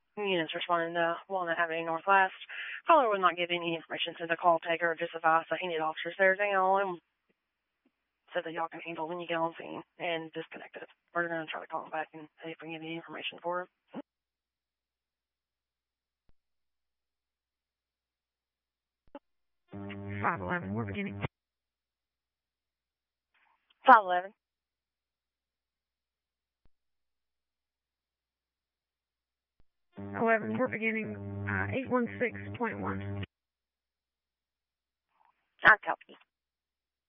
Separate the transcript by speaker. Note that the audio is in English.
Speaker 1: Units responding to Walnut Avenue Northwest. Caller would not give any information to the call taker or just advise that he need officers there to handle him. So that y'all can handle when you get on scene and disconnect it. We're going to try to call him back and see if we can get any information for him.
Speaker 2: 511, we're beginning.
Speaker 1: 511.
Speaker 2: 11, we're beginning 816.1.
Speaker 1: I copy.